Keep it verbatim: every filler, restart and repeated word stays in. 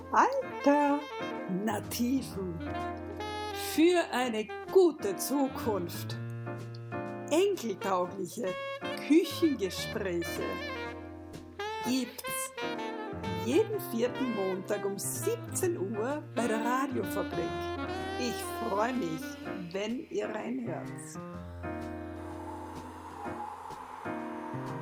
Alternativen für eine gute Zukunft. Enkeltaugliche Küchengespräche gibt's jeden vierten Montag um siebzehn Uhr bei der Radiofabrik. Ich freue mich, wenn ihr reinhört.